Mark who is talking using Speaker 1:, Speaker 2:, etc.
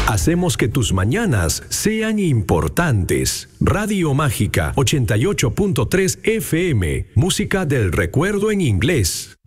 Speaker 1: Hacemos que tus mañanas sean importantes. Radio Mágica 88.3 FM. Música del recuerdo en inglés.